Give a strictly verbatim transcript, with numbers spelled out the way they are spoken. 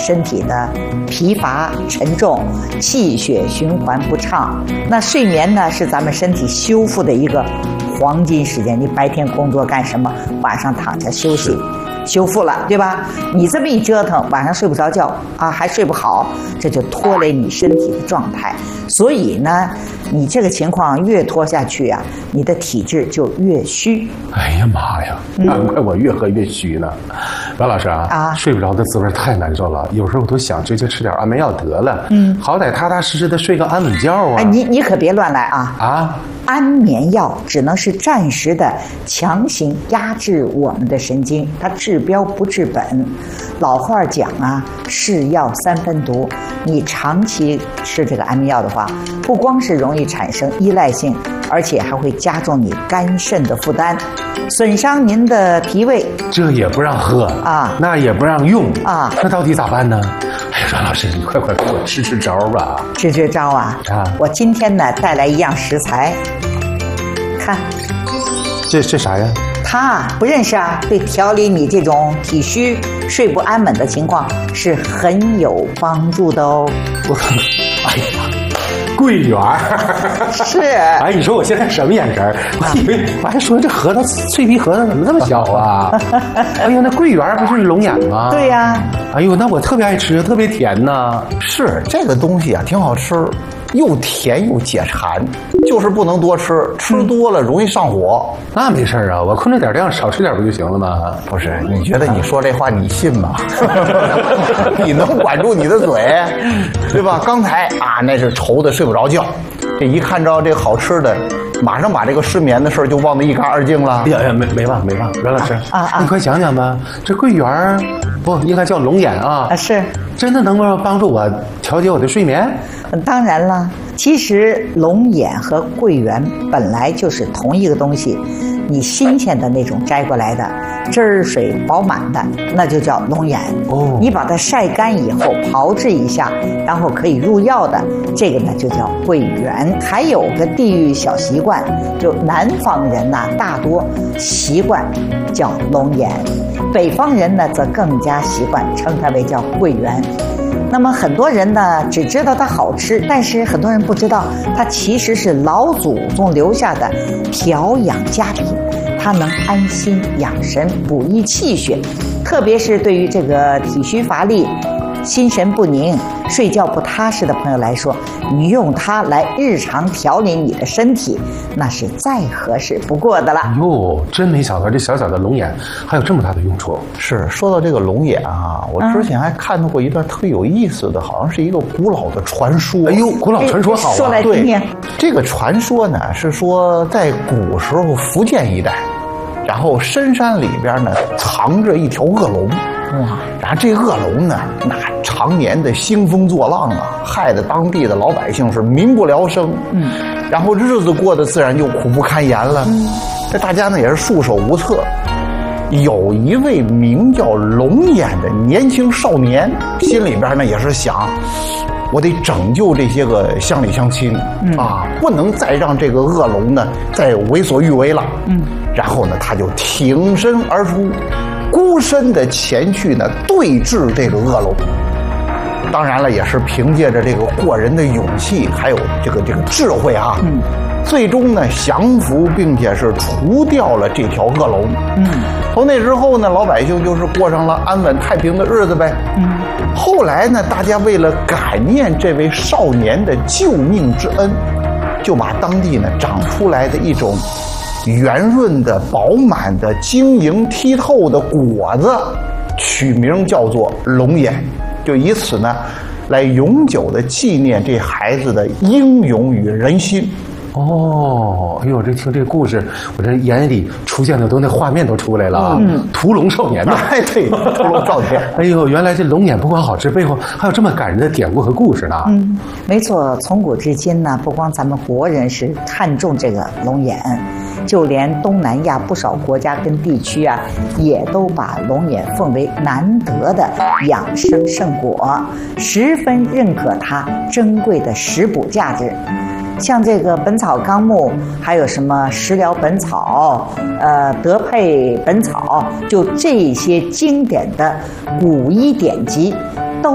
身体的疲乏沉重，气血循环不畅。那睡眠呢，是咱们身体修复的一个黄金时间。你白天工作干什么？晚上躺下休息。修复了，对吧？你这么一折腾，晚上睡不着觉啊，还睡不好，这就拖累你身体的状态。所以呢，你这个情况越拖下去啊，你的体质就越虚。 哎呀妈呀，难怪我越喝越虚呢。王老师啊，啊，睡不着的滋味太难受了，有时候我都想直接吃点安眠药得了，嗯，好歹踏踏实实的睡个安稳觉啊。 哎，你你可别乱来啊！ 啊。 安眠药只能是暂时的强行压制我们的神经，它治标不治本。老话讲啊，是药三分毒。你长期吃这个安眠药的话，不光是容易产生依赖性，而且还会加重你肝肾的负担，损伤您的脾胃。 这也不让喝啊，那也不让用啊，那到底咋办呢？哎呀，阮老师，你快快给我支支招吧！ 支支招啊！啊，我今天呢带来一样食材，看， 这这啥呀？ 它不认识啊？对调理你这种体虚、睡不安稳的情况是很有帮助的哦。 我，哎呀！桂圆是， 哎，你说我现在什么眼神？我以为我还说这核桃脆皮核桃怎么这么小啊？哎呦，那桂圆不就是龙眼吗？ 对呀、啊。 哎呦，那我特别爱吃，特别甜呢。 是这个东西啊，挺好吃，又甜又解馋，就是不能多吃，吃多了容易上火。 嗯、那没事啊，我控制点量，少吃点不就行了吗？ 不是，你觉得你说这话你信吗？你能管住你的嘴，对吧？刚才啊，那是愁的睡不着觉，这一看着这好吃的，马上把这个失眠的事儿就忘得一干二净了。 哎呀呀，没没忘没忘，阮老师啊啊，你快讲讲吧，这桂圆不应该叫龙眼啊？ 啊，是真的能够帮助我调节我的睡眠？ 当然了，其实龙眼和桂圆本来就是同一个东西，你新鲜的那种摘过来的，汁儿水饱满的，那就叫龙眼。哦，你把它晒干以后炮制一下，然后可以入药的，这个呢就叫桂圆。还有个地域小习惯，就南方人呐、啊，大多习惯叫龙眼，北方人呢则更加习惯称它为叫桂圆。那么很多人呢只知道它好吃，但是很多人不知道它其实是老祖宗留下的调养佳品，它能安心养神、补益气血，特别是对于这个体虚乏力、心神不宁、睡觉不踏实的朋友来说，你用它来日常调理你的身体，那是再合适不过的了。 哟，真没想到这小小的龙眼还有这么大的用处。 是，说到这个龙眼啊，我之前还看到过一段特别有意思的，好像是一个古老的传说。 哎呦，古老传说好啊！ 说来听听。 这个传说呢，是说在古时候福建一带，然后深山里边呢藏着一条恶龙。哇！然后这恶龙呢，那常年的兴风作浪啊，害得当地的老百姓是民不聊生。嗯，然后日子过得自然就苦不堪言了。嗯，这大家呢也是束手无策。有一位名叫龙眼的年轻少年，心里边呢也是想，我得拯救这些个乡里乡亲、嗯、啊，不能再让这个恶龙呢再为所欲为了。嗯，然后呢，他就挺身而出。孤身的前去呢，对峙这个恶龙。当然了，也是凭借着这个过人的勇气，还有这个这个智慧啊，嗯，最终呢降服，并且是除掉了这条恶龙。嗯，从那之后呢，老百姓就是过上了安稳太平的日子呗。嗯，后来呢，大家为了感念这位少年的救命之恩，就把当地呢长出来的一种圆润的、饱满的、晶莹剔透的果子，取名叫做龙眼，就以此呢，来永久的纪念这孩子的英勇与仁心。 哦，哎呦，这听这个故事，我这眼里出现的都那画面都出来了。嗯，屠龙少年呐， 哎对，屠龙少年。 哎呦，原来这龙眼不光好吃，背后还有这么感人的典故和故事呢。 嗯，没错，从古至今呢，不光咱们国人是看重这个龙眼，就连东南亚不少国家跟地区啊，也都把龙眼奉为难得的养生圣果，十分认可它珍贵的食补价值。像这个《本草纲目》，还有什么《食疗本草》、呃《德配本草》，就这些经典的古医典籍，